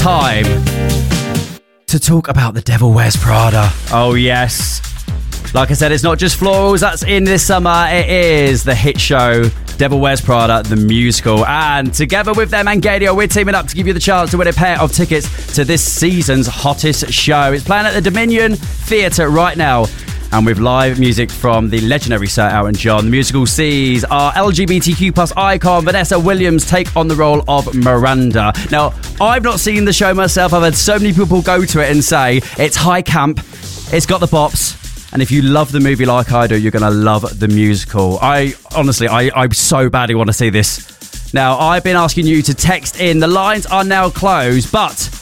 Time to talk about The Devil Wears Prada. Oh, yes. Like I said, it's not just florals that's in this summer. It is the hit show Devil Wears Prada, the musical. And together with them and Gadio, we're teaming up to give you the chance to win a pair of tickets to this season's hottest show. It's playing at the Dominion Theatre right now. And with live music from the legendary Sir Elton John, the musical sees our LGBTQ plus icon Vanessa Williams take on the role of Miranda. Now, I've not seen the show myself. I've had so many people go to it and say it's high camp, it's got the bops, and if you love the movie like I do, you're going to love the musical. I so badly want to see this. Now, I've been asking you to text in. The lines are now closed, but